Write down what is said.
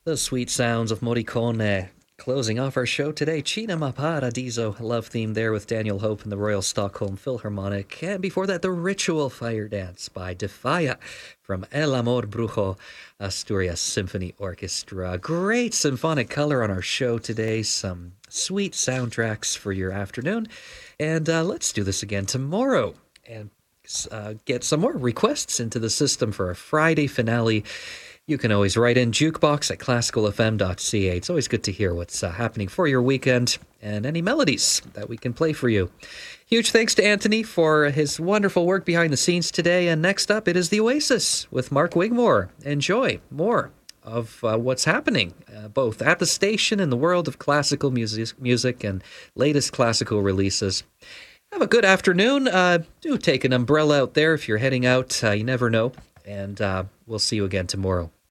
The sweet sounds of Morricone. Closing off our show today, Cinema Paradiso, love theme there with Daniel Hope and the Royal Stockholm Philharmonic. And before that, the Ritual Fire Dance by Defia from El Amor Brujo Asturias Symphony Orchestra. Great symphonic color on our show today. Some sweet soundtracks for your afternoon. And let's do this again tomorrow and get some more requests into the system for a Friday finale. You can always write in jukebox at classicalfm.ca. It's always good to hear what's happening for your weekend and any melodies that we can play for you. Huge thanks to Anthony for his wonderful work behind the scenes today. And next up, it is The Oasis with Mark Wigmore. Enjoy more of what's happening, both at the station and the world of classical music and latest classical releases. Have a good afternoon. Do take an umbrella out there if you're heading out. You never know. And we'll see you again tomorrow.